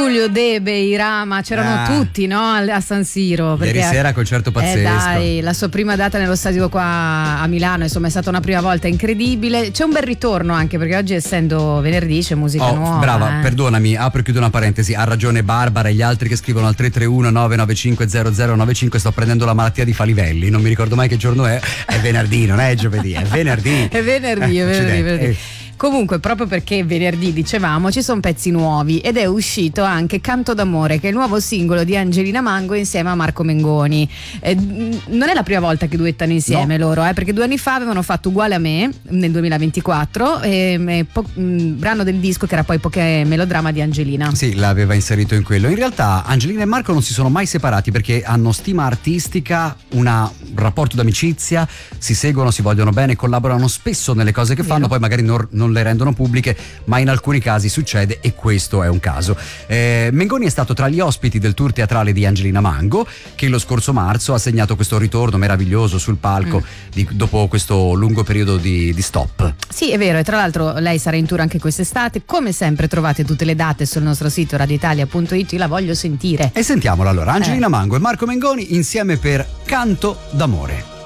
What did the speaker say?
Giulio, Debe, Irama, c'erano tutti, no? A San Siro. Perché, ieri sera concerto pazzesco. Dai, la sua prima data nello stadio qua a Milano, insomma, è stata una prima volta incredibile. C'è un bel ritorno anche perché oggi, essendo venerdì, c'è musica nuova. Brava, perdonami, apro e chiudo una parentesi. Ha ragione Barbara e gli altri che scrivono al 331 995 0095. Sto prendendo la malattia di Falivelli, non mi ricordo mai che giorno è venerdì, non è giovedì, è venerdì. È venerdì. Comunque, proprio perché venerdì dicevamo, ci sono pezzi nuovi ed è uscito anche Canto d'amore, che è il nuovo singolo di Angelina Mango insieme a Marco Mengoni. Non è la prima volta che duettano insieme loro, perché 2 anni fa avevano fatto Uguale a me nel 2024, brano del disco che era poi Poche Melodramma di Angelina. Sì, l'aveva inserito in quello. In realtà Angelina e Marco non si sono mai separati perché hanno stima artistica, un rapporto d'amicizia, si seguono, si vogliono bene, collaborano spesso nelle cose che fanno, poi magari non le rendono pubbliche, ma in alcuni casi succede e questo è un caso. Mengoni è stato tra gli ospiti del tour teatrale di Angelina Mango, che lo scorso marzo ha segnato questo ritorno meraviglioso sul palco dopo questo lungo periodo di stop. Sì, è vero, e tra l'altro lei sarà in tour anche quest'estate. Come sempre trovate tutte le date sul nostro sito radioitalia.it. Io la voglio sentire. E sentiamola allora, Angelina Mango e Marco Mengoni insieme per Canto d'amore.